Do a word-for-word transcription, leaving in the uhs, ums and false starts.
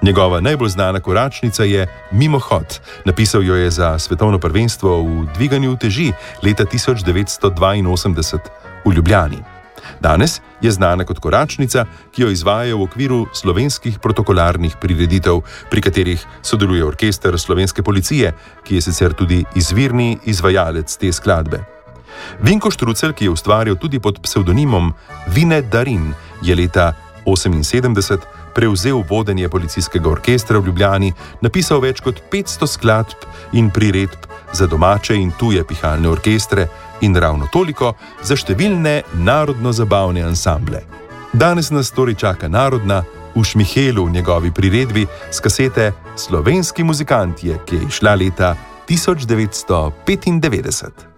Njegova najbolj znana koračnica je Mimohod. Napisal jo je za svetovno prvenstvo v dviganju teži leta tisoč devetsto dvainosemdeset v Ljubljani. Danes je znana kot koračnica, ki jo izvajajo v okviru slovenskih protokolarnih prireditev, pri katerih sodeluje orkester Slovenske policije, ki je sicer tudi izvirni izvajalec te skladbe. Vinko Štrucelj, ki je ustvarjal tudi pod psevdonimom Vine Darin, je leta oseminsedemdeset prevzel vodenje policijskega orkestra v Ljubljani, napisal več kot petsto skladb in priredb za domače in tuje pihalne orkestre in ravno toliko za številne narodno-zabavne ansamble. Danes nas torej čaka narodna v Šmihelu v njegovi priredbi s kasete Slovenski muzikantje, ki je izšla leta tisoč devetsto petindevetdeset.